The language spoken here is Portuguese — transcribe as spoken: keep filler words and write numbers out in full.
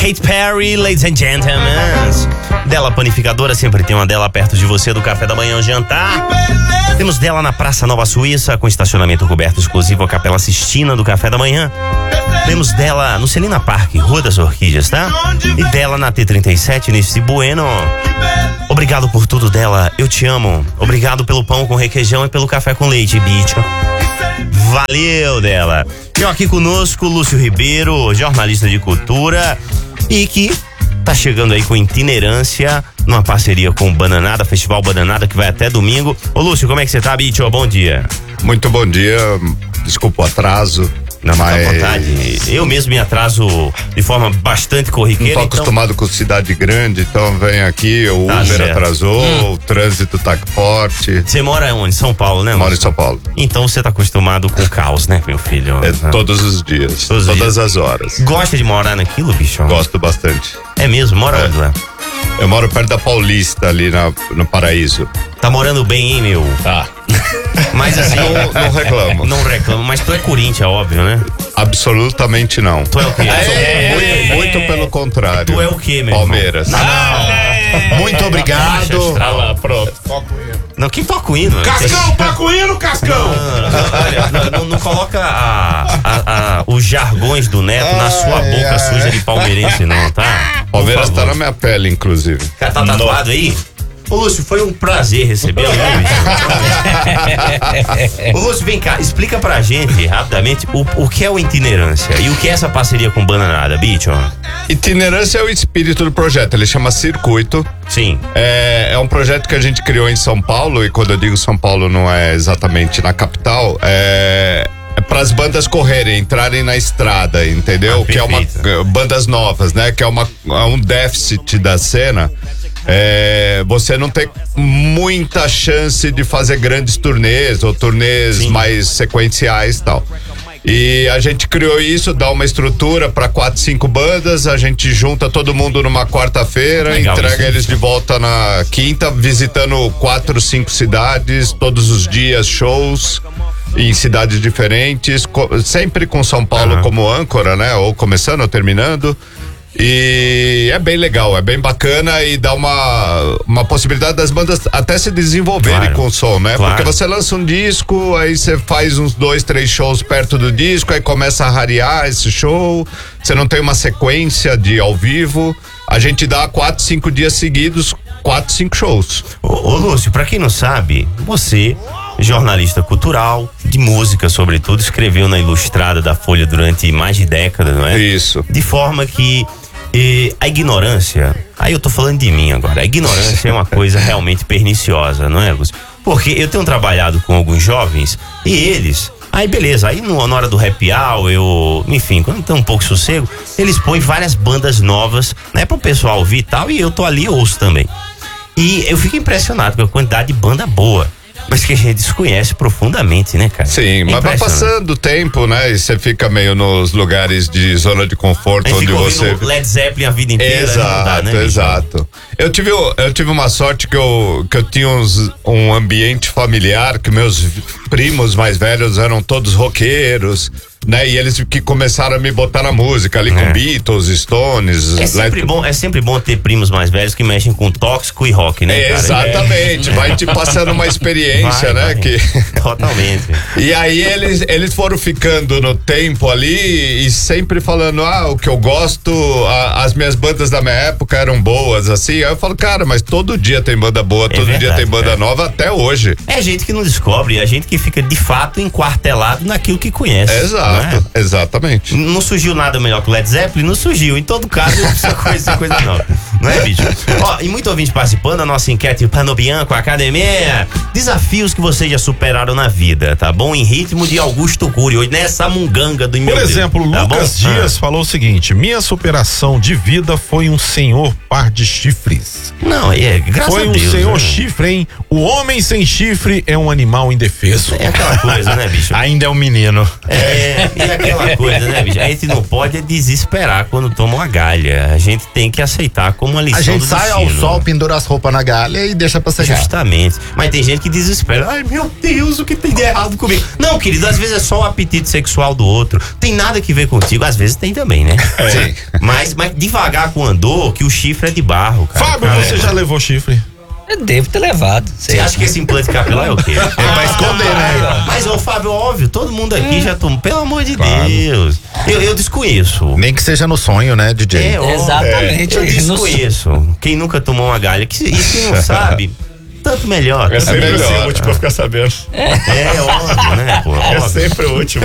Katy Perry, ladies and gentlemen. Dela Panificadora, sempre tem uma dela perto de você do café da manhã ao jantar. Temos dela na Praça Nova Suíça, com estacionamento coberto exclusivo à Capela Sistina do café da manhã. Temos dela no Celina Park, Rua das Orquídeas, tá? E dela na T trinta e sete, nesse Bueno. Obrigado por tudo, dela, eu te amo. Obrigado pelo pão com requeijão e pelo café com leite, bicho. Valeu, dela. E aqui conosco, Lúcio Ribeiro, jornalista de cultura, e que tá chegando aí com itinerância numa parceria com o Bananada, Festival Bananada, que vai até domingo. Ô Lúcio, como é que você tá, bicho? Bom dia. Muito bom dia, desculpa o atraso. Não, mas... fica à vontade. Eu mesmo me atraso de forma bastante corriqueira. Não tô então... acostumado com cidade grande, então vem aqui, o tá Uber certo. atrasou, hum. o trânsito tá forte. Você mora onde? São Paulo, né? Moro em São Paulo. Então você tá acostumado com o caos, né, meu filho? É, todos os dias, todos todas dias. as horas. Gosta de morar naquilo, bicho? Gosto bastante. É mesmo? Mora é. onde lá? Eu moro perto da Paulista, ali na, no Paraíso. Tá morando bem, hein, meu? Tá. Mas assim... Não, não reclamo. Não reclamo, mas tu é Corinthians, óbvio, né? Absolutamente não. Tu é o quê? É, muito, muito pelo contrário. Tu é o quê, meu Palmeiras. irmão? Não. Muito obrigado. Tá lá, pronto. Não, quem toca o hino? Cascão, toca o hino, Cascão! Não, não, não, olha, não, não, não coloca a, a, a, os jargões do Neto na sua boca ai, suja de palmeirense, não, tá? Palmeiras tá na minha pele, inclusive. Tá tatuado aí? Ô Lúcio, foi um prazer recebê-lo, né, bicho? Ô Lúcio, vem cá, explica pra gente, rapidamente, o, o que é o Itinerância e o que é essa parceria com Bananada, bicho? Itinerância é o espírito do projeto, ele chama Circuito. Sim. É, é um projeto que a gente criou em São Paulo, e quando eu digo São Paulo não é exatamente na capital, é... É para as bandas correrem, entrarem na estrada, entendeu? Ah, que é uma bandas novas, né? Que é uma é um déficit da cena. É, você não tem muita chance de fazer grandes turnês ou turnês Sim. mais sequenciais e tal. E a gente criou isso, dá uma estrutura para quatro, cinco bandas, a gente junta todo mundo numa quarta-feira, entrega isso. eles de volta na quinta, visitando quatro, cinco cidades, todos os dias, shows em cidades diferentes, sempre com São Paulo uhum. como âncora, né? Ou começando ou terminando. E é bem legal, é bem bacana e dá uma, uma possibilidade das bandas até se desenvolverem claro, com o som, né? Claro. Porque você lança um disco, aí você faz uns dois, três shows perto do disco, aí começa a rarear esse show, você não tem uma sequência de ao vivo. A gente dá quatro, cinco dias seguidos, quatro, cinco shows. Ô, ô Lúcio, pra quem não sabe, você, jornalista cultural, de música sobretudo, escreveu na Ilustrada da Folha durante mais de décadas, não é? Isso. De forma que E a ignorância, aí eu tô falando de mim agora, a ignorância é uma coisa realmente perniciosa, não é, Lúcio? Porque eu tenho trabalhado com alguns jovens e eles, aí beleza, aí no, na hora do happy hour, eu, enfim, quando tem um pouco de sossego, eles põem várias bandas novas, né, pro pessoal ouvir e tal, e eu tô ali e ouço também. E eu fico impressionado com a quantidade de banda boa. Mas que a gente desconhece profundamente, né, cara? Sim, é mas vai passando o tempo, né? E você fica meio nos lugares de zona de conforto onde você. Led Zeppelin a vida inteira. Exato, dá, né, exato. Eu tive, eu tive uma sorte que eu, que eu tinha uns, um ambiente familiar, que meus primos mais velhos eram todos roqueiros, né? E eles que começaram a me botar na música ali é. com Beatles, Stones. É sempre, Let... bom, é sempre bom ter primos mais velhos que mexem com tóxico e rock, né, é, cara? Exatamente, é. vai te passando uma experiência, vai, né? Vai. Que... Totalmente. E aí eles, eles foram ficando no tempo ali e sempre falando, ah, o que eu gosto, a, as minhas bandas da minha época eram boas, assim. Aí eu falo, cara, mas todo dia tem banda boa, todo é verdade, dia tem banda é. nova, até hoje. É gente que não descobre, é gente que fica de fato enquartelado naquilo que conhece. Exato. É? Exatamente. Não surgiu nada melhor que o Led Zeppelin, não surgiu. Em todo caso, precisa conhecer coisa nova. Não é, bicho? Ó, e muito ouvinte participando da nossa enquete Panobianco Academia. Desafios que vocês já superaram na vida, tá bom? Em ritmo de Augusto Cury, hoje nessa munganga do meu Por exemplo, Deus, tá Lucas bom? Dias ah. falou o seguinte: minha superação de vida foi um senhor par de chifres. Não, é, graças foi a Deus. Foi um senhor né? chifre, hein? O homem sem chifre é um animal indefeso. É aquela coisa, né, bicho? Ainda é um menino. É, e aquela coisa, né, bicho? A gente não pode desesperar quando toma uma galha. A gente tem que aceitar como uma lição A gente do sai destino. ao sol, pendura as roupas na galha e deixa pra secar. Justamente. Mas tem gente que desespera. Ai, meu Deus, o que tem de errado comigo? Não, querido, às vezes é só o apetite sexual do outro. Tem nada que ver contigo. Às vezes tem também, né? É. Sim. Mas, mas devagar com o andor, que o chifre é de barro, cara. Fábio, Cara, você já levou chifre? Eu devo ter levado. Você acha que esse implante capilar é o quê? É pra esconder, né? Mas, ô Fábio, óbvio, todo mundo aqui já tomou. Pelo amor de Deus. Eu, eu desconheço. Nem que seja no sonho, né, D J? É, óbvio. Exatamente. Eu No- desconheço. Quem nunca tomou uma galha. Que, e quem não sabe, tanto melhor. É sempre melhor. assim, o último a ficar sabendo. É óbvio, né, pô? É Óbvio. sempre o último.